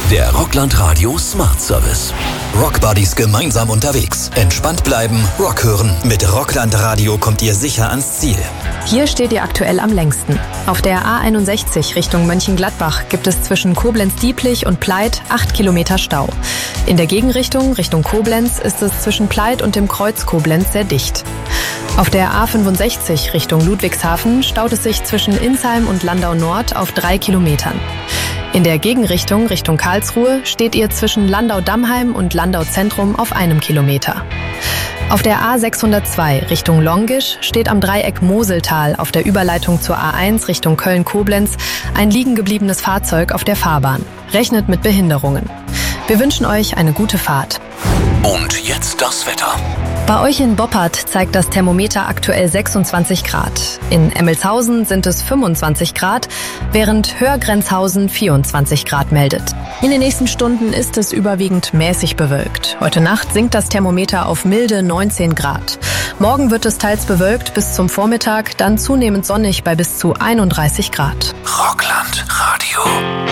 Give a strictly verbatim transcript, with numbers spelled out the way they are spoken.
Der Rockland Radio Smart Service. Rockbuddies gemeinsam unterwegs. Entspannt bleiben, Rock hören. Mit Rockland Radio kommt ihr sicher ans Ziel. Hier steht ihr aktuell am längsten. Auf der A einundsechzig Richtung Mönchengladbach gibt es zwischen Koblenz-Dieplich und Pleit acht Kilometer Stau. In der Gegenrichtung Richtung Koblenz ist es zwischen Pleit und dem Kreuz Koblenz sehr dicht. Auf der A fünfundsechzig Richtung Ludwigshafen staut es sich zwischen Insheim und Landau Nord auf drei Kilometern. In der Gegenrichtung Richtung Karlsruhe steht ihr zwischen Landau-Dammheim und Landau-Zentrum auf einem Kilometer. Auf der A sechshundertzwei Richtung Longisch steht am Dreieck Moseltal auf der Überleitung zur A eins Richtung Köln-Koblenz ein liegen gebliebenes Fahrzeug auf der Fahrbahn. Rechnet mit Behinderungen. Wir wünschen euch eine gute Fahrt. Und jetzt das Wetter. Bei euch in Boppard zeigt das Thermometer aktuell sechsundzwanzig Grad. In Emmelshausen sind es fünfundzwanzig Grad, während Hörgrenzhausen vierundzwanzig Grad meldet. In den nächsten Stunden ist es überwiegend mäßig bewölkt. Heute Nacht sinkt das Thermometer auf milde neunzehn Grad. Morgen wird es teils bewölkt bis zum Vormittag, dann zunehmend sonnig bei bis zu einunddreißig Grad. Rockland Radio.